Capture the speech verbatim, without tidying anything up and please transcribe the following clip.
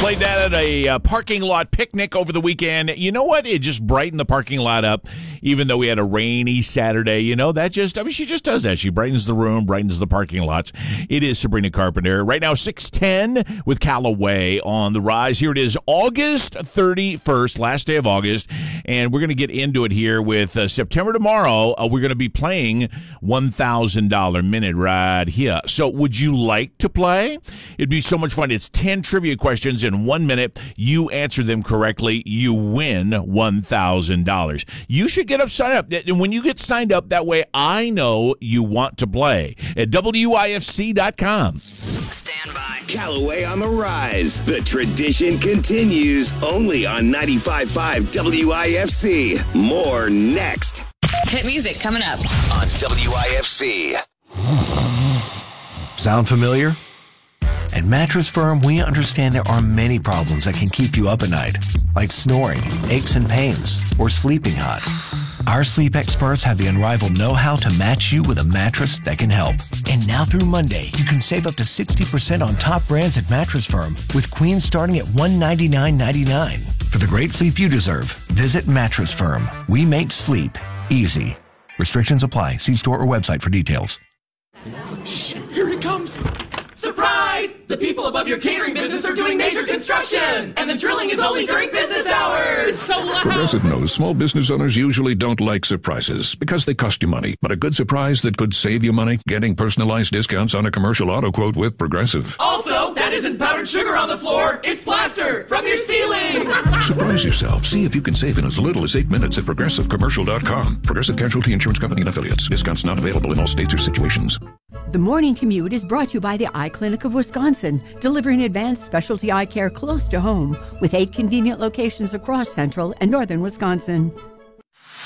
Played that at a uh, parking lot picnic over the weekend. You know what? It just brightened the parking lot up, even though we had a rainy Saturday. You know, that just, I mean, she just does that. She brightens the room, brightens the parking lots. It is Sabrina Carpenter. Right now, six ten with Callaway on the rise. Here it is, August thirty-first, last day of August, and we're going to get into it here with uh, September tomorrow. Uh, we're going to be playing one thousand dollars minute right here. So would you like to play? It'd be so much fun. It's ten trivia questions in one minute. You answer them correctly, you win one thousand dollars. You should get up, sign up. And when you get signed up, that way I know you want to play at W I F C dot com. Stand by. Callaway on the rise. The tradition continues only on ninety-five point five W I F C. More next. Hit music coming up on W I F C. Sound familiar? At Mattress Firm, we understand there are many problems that can keep you up at night, like snoring, aches and pains, or sleeping hot. Our sleep experts have the unrivaled know-how to match you with a mattress that can help. And now through Monday, you can save up to sixty percent on top brands at Mattress Firm, with queens starting at one hundred ninety-nine ninety-nine. For the great sleep you deserve, visit Mattress Firm. We make sleep easy. Restrictions apply. See store or website for details. Shh, here it comes. Surprise! The people above your catering business are doing major construction, and the drilling is only during business hours. It's so loud. Progressive knows small business owners usually don't like surprises because they cost you money. But a good surprise that could save you money, getting personalized discounts on a commercial auto quote with Progressive. Also, that isn't powdered sugar on the floor. It's plaster from your ceiling. Surprise yourself. See if you can save in as little as eight minutes at progressive commercial dot com. Progressive Casualty Insurance Company and Affiliates. Discounts not available in all states or situations. The Morning Commute is brought to you by the Eye Clinic of Wisconsin, delivering advanced specialty eye care close to home with eight convenient locations across central and northern Wisconsin.